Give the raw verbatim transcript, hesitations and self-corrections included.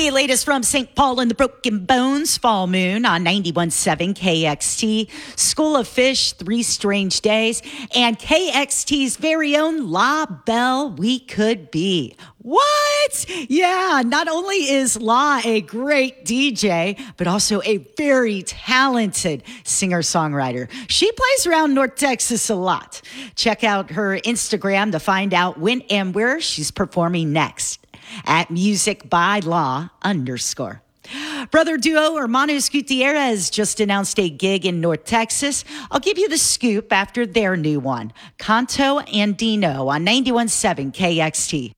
The latest from Saint Paul and the Broken Bones, Fall Moon on ninety-one point seven K X T, School of Fish, Three Strange Days, and K X T's very own La Belle We Could Be. What? Yeah, not only is La a great D J, but also a very talented singer-songwriter. She plays around North Texas a lot. Check out her Instagram to find out when and where she's performing next at Music by Law underscore. Brother duo Hermanos Gutierrez just announced a gig in North Texas. I'll give you the scoop after their new one. Canto and Dino on ninety-one point seven K X T.